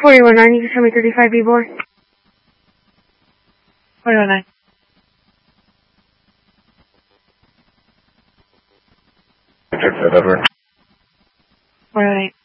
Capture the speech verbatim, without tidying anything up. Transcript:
four one nine, you can show me thirty-five B bore. four one nine. Check that over. four one eight.